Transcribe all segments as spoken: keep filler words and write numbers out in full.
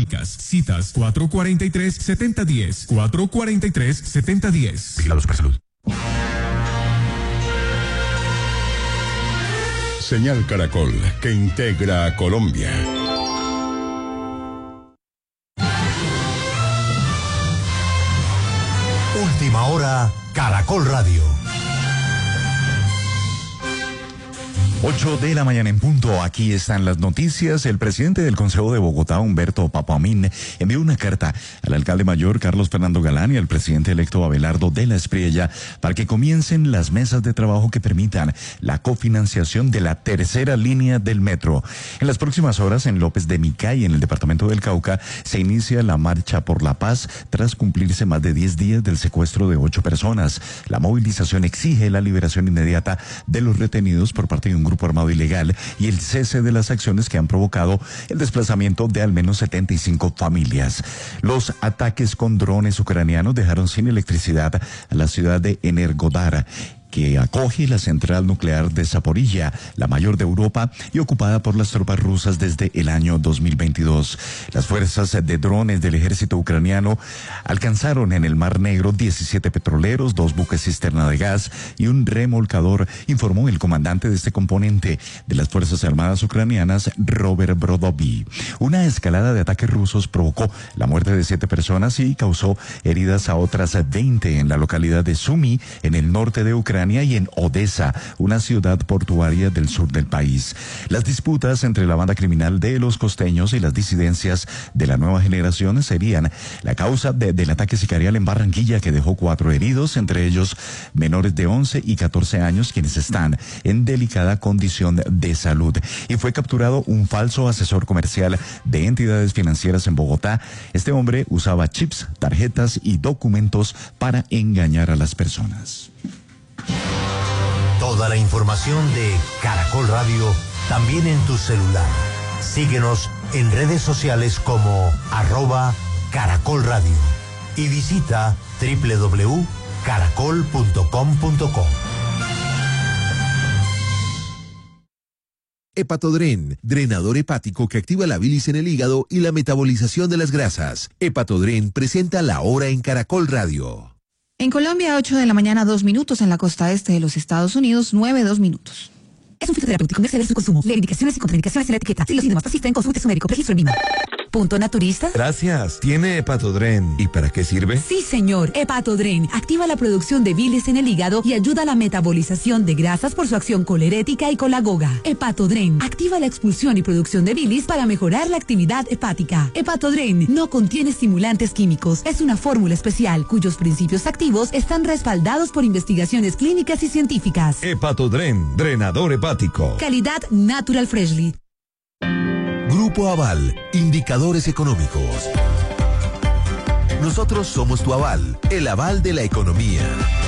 Citas cuatro cuatro tres, siete cero uno cero, cuatro cuatro tres, siete cero uno cero. Vigilados por salud. Señal Caracol, que integra a Colombia. Última hora, Caracol Radio. ocho de la mañana en punto, aquí están las noticias. El presidente del Consejo de Bogotá, Humberto Papamín, envió una carta al alcalde mayor Carlos Fernando Galán y al presidente electo Abelardo de la Espriella para que comiencen las mesas de trabajo que permitan la cofinanciación de la tercera línea del metro. En las próximas horas, en López de Micay, en el departamento del Cauca, se inicia la Marcha por la Paz tras cumplirse más de diez días del secuestro de ocho personas. La movilización exige la liberación inmediata de los retenidos por parte de un grupo armado ilegal y el cese de las acciones que han provocado el desplazamiento de al menos setenta y cinco familias. Los ataques con drones ucranianos dejaron sin electricidad a la ciudad de Energodar, que acoge la central nuclear de Zaporilla, la mayor de Europa y ocupada por las tropas rusas desde el año dos mil veintidós. Las fuerzas de drones del ejército ucraniano alcanzaron en el Mar Negro diecisiete petroleros, dos buques cisterna de gas y un remolcador, informó el comandante de este componente de las Fuerzas Armadas ucranianas, Robert Brodovy. Una escalada de ataques rusos provocó la muerte de siete personas y causó heridas a otras veinte en la localidad de Sumy, en el norte de Ucrania, y en Odessa, una ciudad portuaria del sur del país. Las disputas entre la banda criminal de los costeños y las disidencias de la nueva generación serían la causa de, del ataque sicarial en Barranquilla, que dejó cuatro heridos, entre ellos menores de once y catorce años, quienes están en delicada condición de salud. Y fue capturado un falso asesor comercial de entidades financieras en Bogotá. Este hombre usaba chips, tarjetas y documentos para engañar a las personas. Toda la información de Caracol Radio también en tu celular. Síguenos en redes sociales como arroba Caracol Radio y visita doble u doble u doble u punto caracol punto com punto co. Hepatodren, drenador hepático que activa la bilis en el hígado y la metabolización de las grasas. Hepatodren presenta La Hora en Caracol Radio. En Colombia, ocho de la mañana, dos minutos. En la costa este de los Estados Unidos, nueve, dos minutos. Es un fitoterapéutico, no exceder su consumo. Lee indicaciones y contraindicaciones en la etiqueta. Si los síntomas persisten, consulte a su médico. Registro en Vima. ¿Punto naturista? Gracias. ¿Tiene Hepatodren? ¿Y para qué sirve? Sí, señor. Hepatodren activa la producción de bilis en el hígado y ayuda a la metabolización de grasas por su acción colerética y colagoga. Hepatodren activa la expulsión y producción de bilis para mejorar la actividad hepática. Hepatodren no contiene estimulantes químicos. Es una fórmula especial cuyos principios activos están respaldados por investigaciones clínicas y científicas. Hepatodren, drenador hepático. Calidad Natural Freshly. Grupo Aval, indicadores económicos. Nosotros somos tu aval, el aval de la economía.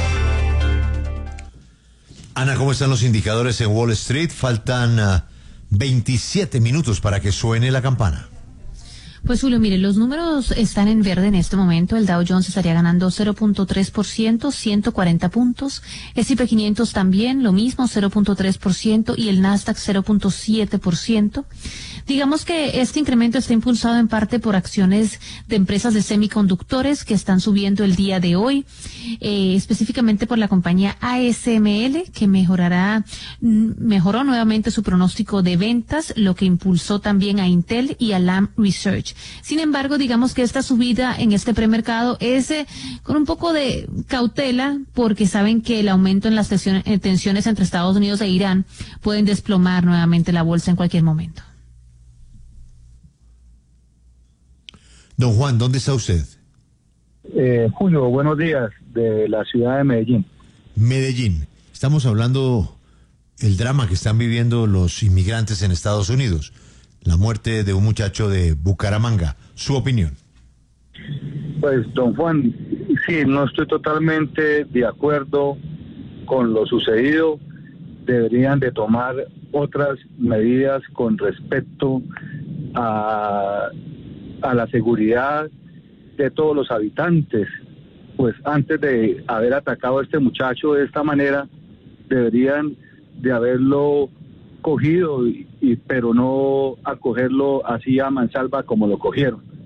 Ana, ¿cómo están los indicadores en Wall Street? Faltan uh, veintisiete minutos para que suene la campana. Pues Julio, mire, los números están en verde en este momento. El Dow Jones estaría ganando cero punto tres por ciento, ciento cuarenta puntos. El S and P quinientos también, lo mismo, cero punto tres por ciento, y el Nasdaq cero punto siete por ciento. Digamos que este incremento está impulsado en parte por acciones de empresas de semiconductores que están subiendo el día de hoy, eh, específicamente por la compañía A S M L, que mejorará, mejoró nuevamente su pronóstico de ventas, lo que impulsó también a Intel y a Lam Research. Sin embargo, digamos que esta subida en este premercado es eh, con un poco de cautela, porque saben que el aumento en las tensiones, eh, tensiones entre Estados Unidos e Irán pueden desplomar nuevamente la bolsa en cualquier momento. Don Juan, ¿dónde está usted? Eh, Julio, buenos días, de la ciudad de Medellín. Medellín. Estamos hablando del drama que están viviendo los inmigrantes en Estados Unidos. La muerte de un muchacho de Bucaramanga. ¿Su opinión? Pues, don Juan, sí, no estoy totalmente de acuerdo con lo sucedido. Deberían de tomar otras medidas con respecto a... a la seguridad de todos los habitantes. Pues antes de haber atacado a este muchacho de esta manera, deberían de haberlo cogido, y, y, pero no acogerlo así a mansalva como lo cogieron.